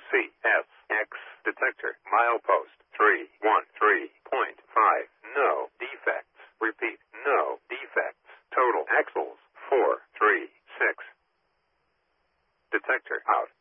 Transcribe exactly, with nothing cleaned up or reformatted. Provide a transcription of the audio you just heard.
C S X detector. Milepost three one three point five. No defects. Repeat. No defects. Total axles four three six. Detector out.